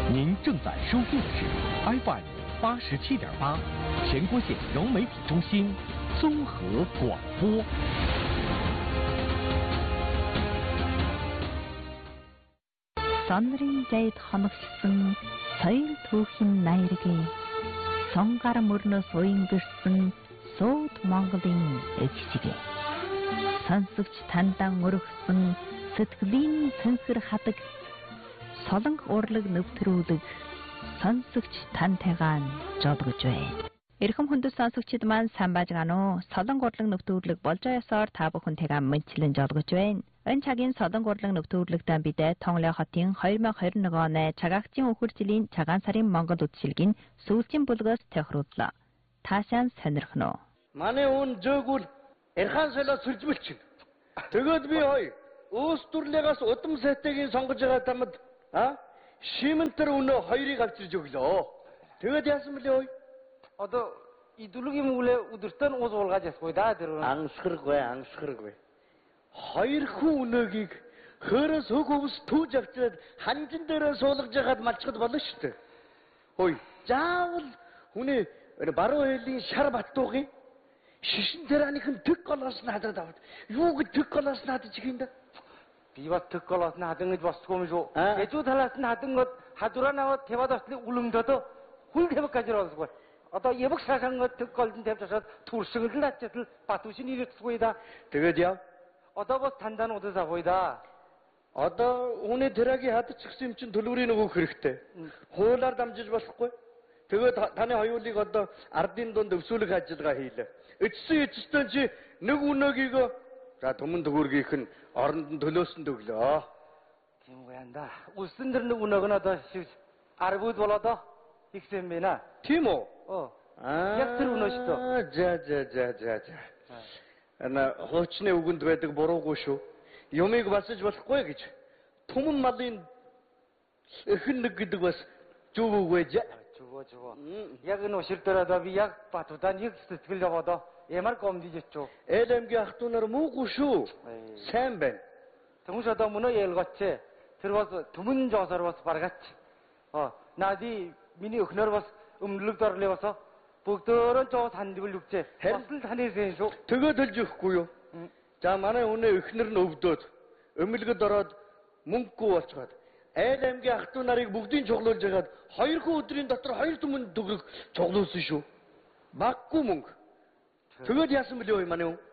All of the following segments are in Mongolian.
您正在收听的是 FM 87.8全国县融媒体中心综合广播。 Сонрын зайд хоногсон соёл түүхийн наяргийн сонгар мөрнөөс уянгэрсэн сууд Монголын эгшиг. Сонсогч тандан өргөсөн сэтгэлийн цэнхэр хадаг солонх урлаг нэвтрүүлэг сонсогч тантайгаан жолгож байна. Эрхэм хүндэт сонсогчид маань сайн байжгаана уу? Солонх урлаг нэвтрүүлэг болж ясаар та бүхэнтэйгээ мэдчилэн жолгож байна. Энэ цагийн солонх урлаг нэвтрүүлэгтээ бидээ Тонглой хотын 2021 оны цагаагчийн өвхөр жилийн цагаан сарын Монгол үдшилгийн сүүлчийн бүлгээс тохирууллаа. Таашаан сонирхно. Манай өн зөөгүүл Эрхан солио сүлжмэлчин. Тэгээд би хоёр өөс дүрлэгээс удам сайтыг сонгож байгаа тамад шимэнтэр өнөө хоёрыг авчирж өглөө. Тэгээд яасан бэлээ ой? Одоо идүлгийн мүлээ өдөртөө уус уулгаж ясгүй да тэр. Ангасхаргүй. Хоёр хүн өнөөгийг хөөрөөс хөг өвс түүж авчираад ханжин дээрээ суулгаж яхад малчхад болно шүү дээ. Ой, заавал хүний баруун хилийн шар баттуугийн шишин тэрааныхын төг голоос нь хадаад аваад юу гэж төг голоос нь хадаж их юм да? Би бат төг голоос нь хадан гэж босдгүй юм шүү. Эцүү талаас нь хадангод хадураа наваад таваад ослын үлэмдөөд хүн тавих гэж роосгүй. Одоо явах шашангод төг голдон тавьж шашаад түршиглэн ачаал батушин ирэцгүй да. Тэгээд яв. Одоо бас тандаа удаас авъя да. Одоо хүний тэраагийн хадаж гисэн юм чинь төлөврийн нөгөөх хэрэгтэй. Хуулаар дамжиж болохгүй. Тэгээд таны хоёулыг одоо ардын дунд өвсүүлэх ажиллагаа хийлээ. Эцэстэн чи нэг өнөөгийг за түмэн төгөөргийнх нь оронд нь төлөөсөнд өглөө. Тийм үү янда. Үлсэн дэр нэг өнөөг нь одоо шивж аргууд болоод ихсэн байна. Тийм үү? Яг тэр өнөө шүү дээ. За. Ана хоочны үгэнд байдаг буруугүй шүү. Юмыг басаж болохгүй гэж. Түмэн малын эхэн нэг гэдэг бас зүг үгүй жаа. Чувоо. Яг энэ ушир дээр одоо би яг батудаа нэг сэтгэл яваад ямар комдиж очив. ээлэмгийн ах トゥ нар муугүй шүү. Сайн байна. Тэнгуүш одоо мөнөө ялгаач. Тэр бас түмэн жоосоор бас баргач. Нади миний өхнөр бас өмлөг дорлоо бас бүгдөө жоос хандвал үгчээ. Харин таны сэн шүү. Тэгээд хэлж өгөхгүй юу? За манай өнөө өхнөр нь өвдөөд өмлөгөд ороод мөнгөгүй болчиход ээлэмгийн ах トゥ нарыг бүгдийг чуглуулж ягаад 2 өдрийн дотор 2 түмэн төгрөг чуглуулсан шүү. Баггүй мөнгө. Тэгээд яасан бэлээ ой манай хүн?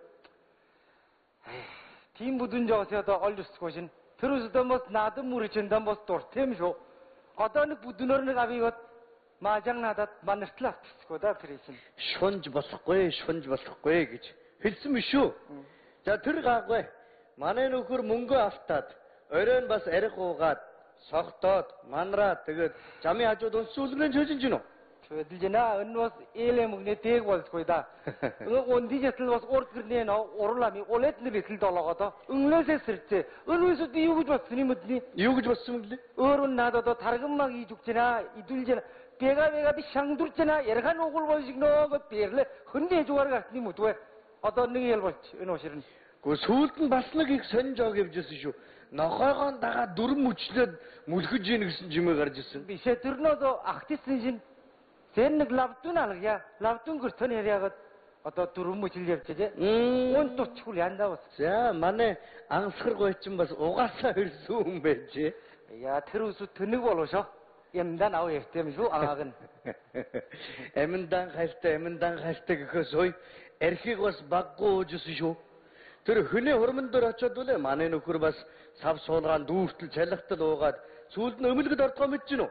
Тийм бүдүн жоос одоо олж өсөхгүй шин. Тэр үсдэн бас наадам мөрөчөндөн бас дуртай юм шүү. Одоо нэг бүдүнөр нэг авъягод маажан надад манартлаа авчихгүй да тэр юм. Шунж болохгүй гэж хэлсэн мэт шүү. За тэр гаагүй. Манай нөхөр мөнгө автаад оройн бас арх уугаад согтоод манраад тэгээд замын хажууд унсуулгын чөжинж гинөө. Чөдөлжнэ энэ бас ээлээ мөгний дэг болсгүй да. Өндижэтл бас урд гэрнээ уруулами улэт нэр ихэл долоогоо өнлөөсөө сэрчээ. Өнөөсөд юу гэж бодсон юм бэ? Юу гэж бодсон юм бэ? Өөр нь надад одоо таргаммаг ийж өгчнаа, идүүлжнэ. Бега би шангдурчнаа, ярхан угул болжигноо гэд бирлээ. Хөнний жугаар гартны мүдвэ. Одоо нэг ял болч энэ уширна. Гэхдээ сүүлд нь бас нэг их сонж ог явжсэн шүү. Нохойгоон дагаа дүрм мөчлөөд мүлгэж ийн гэсэн жимээ гарч ирсэн. Бишээ тэр нь одоо ахтсэн шин. Зэн нэг лавдун алгая. Лавдун гөртөн яриагаад одоо дүрм мөчл явчихжээ. Уун тутчгүй янда бас. За манай ансхар гойчин бас угаасаа хөрсөн юм байжээ. Яа тэр үсү тэнэг болоо шо. Эмдан ав ярьтем шүү агааг нь. Эмдан хайртай гэхээс ой эрхийг бас баггүй уужсэн шүү. Тэр хөний хурман дээр очиод үлээ манай нөхөр бас сав суулгаан дүүртэл цалхтал уугаад сүүлд нь өмөлгөд ордгоо мэдэж гинөө.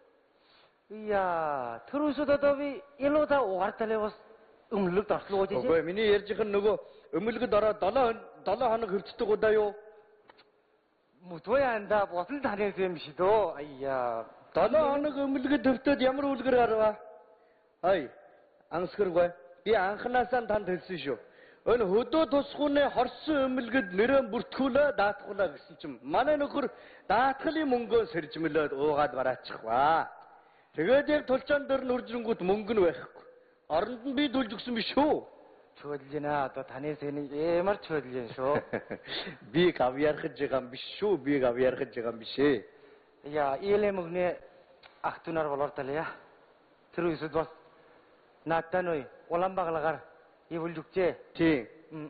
Яа тэр үсэд одоо би илуута угаарталээ бас өмөлгөд ортлоо гэж. Үгүй миний ярьж их нөгөө өмөлгөд ороод 7 хоног хөвцдөг удаа юу? Мутвэ янда босол танаас юм биш дөө. Аяа 7 хоног өмөлгөд төвтөд ямар үлгэр гарваа? Ай ансхэргүй. Би анханасаа танд хэлсэн шүү. Энэ хөдөө тусгууны хорсон өмөлгөд нэрэн бүртгүүлээ даатгуулаа гэсэн чинь манай нөхөр даатгалын мөнгөө сэржмэлээд уугаад бараачихваа. Тэгээд яг тулчаан дээр нүржрэнгүүт мөнгө нь байхгүй. Оронд нь би дүлж өгсөн биш шүү. Чөлжэнэ одоо таны сэний ямар чөлжэн шүү. Би гавьярхаж байгаа юм биш шүү. Би гавьярхаж байгаа юм биш ээ. Яа ээлэмгнээ ахтунар болор талия. Тэрүүсэд бас наатаной улаанбагалагаар ивэлжүгчээ. Тийм.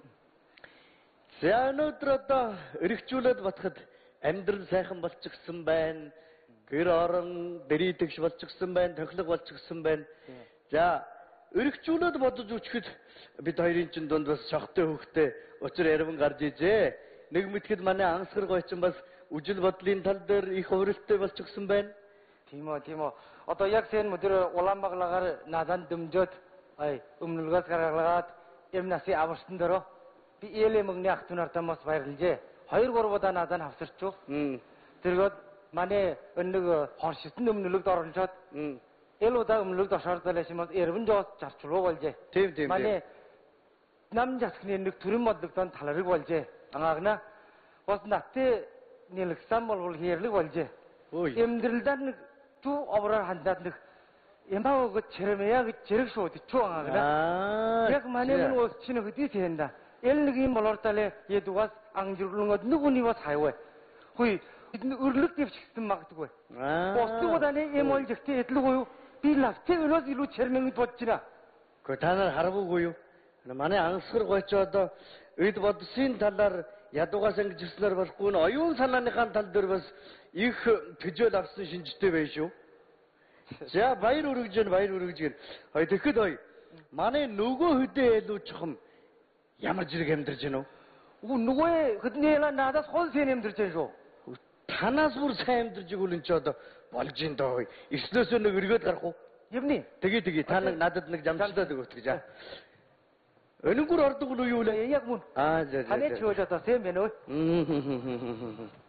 За өнөөдөр одоо өргөжүүлээд батхад амьдрал сайхан болчихсон байна. Гэр орон дэрийдэгш болчихсон байна. Тохилог болчихсон байна. За өргөжүүлээд бодож үчихэд бид хоёрын чинь дунд бас шохтой хөвгтэй учир ярван гарч ижээ. Нэг мэтгэд манай ансгар гойчин бас үжил бодлын тал дээр их хувиралтай болчихсон байна. Тийм үү. Одоо яг сэн мөдөр улаанбагалагаар надан дөмжөд өмнөлгөөс гаргалгаад эмнаси аварсан дөрөө би ээлээ мөгний ахтунартаа бас баярлжээ. 2-3 удаа надан авсарчуу. Тэргээд манай өнөг хоршитэн өмнөлөгд оруулжод эл удаа өмнөлөгд ошоордолэшмас эрвэн жоос зарчулуу болжээ. Тийм. Манай нам жасхны нэг төрийн бодлогоон таларыг болжээ. Ангаагна бас натэ нэлгсэн болвол хийрлэг болжээ. Эмдэрлэлдэр нэг түү овроор хандаад нэг эмбаогод чермэя гэж зэрэг шууд чуу ангаагна. Яг манай нэг ус чинь хөдий тэнда. Эл нэг юм болоор талээ ядугаас ангжирлонгод нүгүний бас хайваа. Хүй өрлөг дэвчсэн магадгүй. Босдууданы эм ол жигтэй эдлэг уу? Би лавтыг өнөөс илүү чермэнгд бодож байна. Гэхдээ та нар харахгүй юу? Манай ансгар гойч одоо эд бодсын талаар ядугаас ангижснаар болохгүй н оюун санааныхаа тал дээр бас их төжөөл авсан шинжтэй байж шүү. За баяр үргэж. Хой тэгэхэд хой манай нөгөө хөдөө илүү чухам ямар зэрэг амьдарч байна уу? Нөгөө хөднийла надаас хол сэн амьдарч байна шүү. Танаас бүр сайн амьдарч игүүл энэ ч одоо болж ин доо. Эслөөсөө нэг өргөд гарах уу? Явны. Тэгээ та нэг надад нэг жамчлаад өгөх гэж. Өнөнгөр ордог уу юу вэ? Яг мөн. За. Танай ч хөөж одоо сайн байна уу?